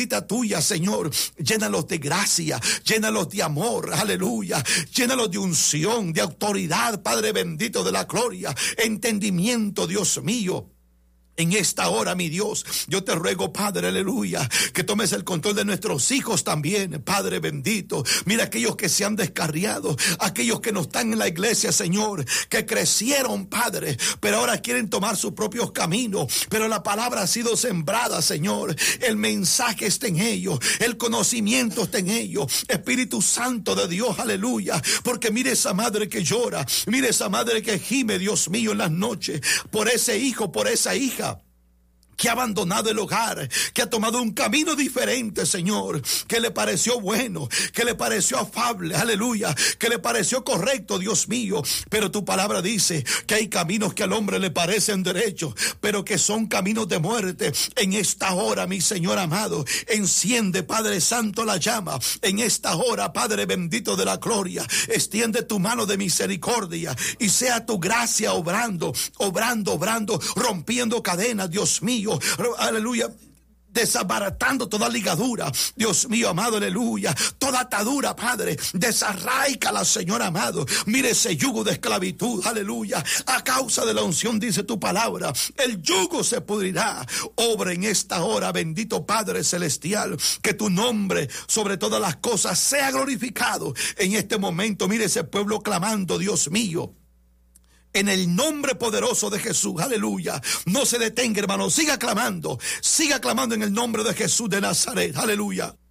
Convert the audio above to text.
bendita tuya, Señor. Llénalos de gracia, llénalos de amor, aleluya. Llénalos de unción, de autoridad, Padre bendito de la gloria, entendimiento, Dios mío. En esta hora, mi Dios, yo te ruego, Padre, aleluya, que tomes el control de nuestros hijos también, Padre bendito. Mira aquellos que se han descarriado, aquellos que no están en la iglesia, Señor, que crecieron, Padre, pero ahora quieren tomar sus propios caminos. Pero la palabra ha sido sembrada, Señor. El mensaje está en ellos, el conocimiento está en ellos. Espíritu Santo de Dios, aleluya. Porque mire esa madre que llora, mire esa madre que gime, Dios mío, en las noches, por ese hijo, por esa hija que ha abandonado el hogar, que ha tomado un camino diferente, Señor, que le pareció bueno, que le pareció afable, aleluya, que le pareció correcto, Dios mío. Pero tu palabra dice que hay caminos que al hombre le parecen derechos, pero que son caminos de muerte. En esta hora, mi Señor amado, enciende, Padre Santo, la llama. En esta hora, Padre bendito de la gloria, extiende tu mano de misericordia y sea tu gracia obrando, rompiendo cadenas, Dios mío. Aleluya, desabaratando toda ligadura, Dios mío amado, aleluya, toda atadura, Padre, desarráicala, Señor amado. Mire ese yugo de esclavitud, aleluya, a causa de la unción, dice tu palabra, el yugo se pudrirá. Obra en esta hora, bendito Padre celestial, que tu nombre sobre todas las cosas sea glorificado en este momento. Mire ese pueblo clamando, Dios mío, en el nombre poderoso de Jesús, aleluya. No se detenga, hermano, siga clamando en el nombre de Jesús de Nazaret, aleluya.